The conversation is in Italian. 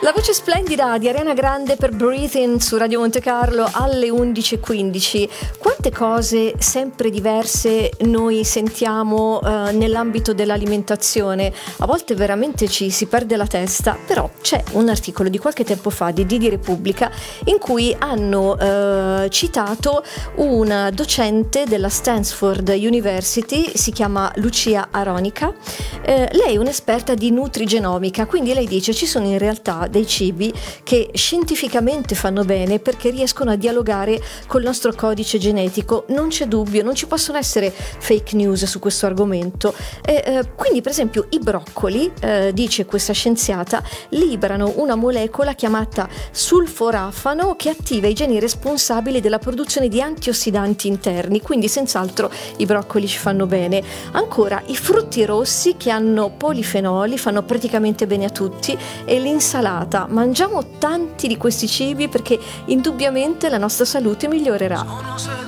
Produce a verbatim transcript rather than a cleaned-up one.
La voce splendida di Ariana Grande per Breathing su Radio Monte Carlo alle undici e quindici. Quante cose sempre diverse noi sentiamo eh, nell'ambito dell'alimentazione. A volte veramente ci si perde la testa, però c'è un articolo di qualche tempo fa di di Repubblica in cui hanno eh, citato una docente della Stanford University, si chiama Lucia Aronica. Eh, lei è un'esperta di nutrigenomica, quindi lei dice ci sono in realtà dei cibi che scientificamente fanno bene perché riescono a dialogare col nostro codice genetico. Non c'è dubbio, non ci possono essere fake news su questo argomento. Eh, eh, quindi per esempio i broccoli, eh, dice questa scienziata, liberano una molecola chiamata sulforafano che attiva i geni responsabili della produzione di antiossidanti interni, quindi senz'altro i broccoli ci fanno bene. Ancora i frutti rossi che hanno polifenoli fanno praticamente bene a tutti, e l'insalata. Mangiamo tanti di questi cibi perché indubbiamente la nostra salute migliorerà.